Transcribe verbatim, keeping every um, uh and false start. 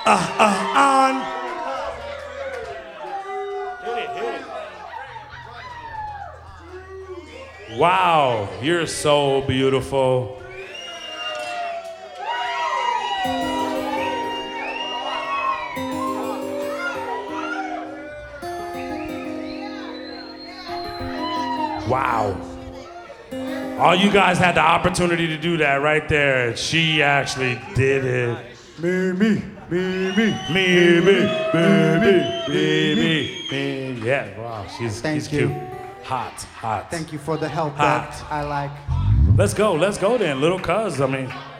uh, uh, on. Hit it, hit it. Wow, you're so beautiful. Wow. All you guys had the opportunity to do that right there. She actually did it. Me, me, me, me. Me, me, me, me, me, me, me. Yeah, wow, she's, Thank she's you. cute. Hot, hot. Thank you for the help Hot. that I like. Let's go, let's go then, little cuz. I mean,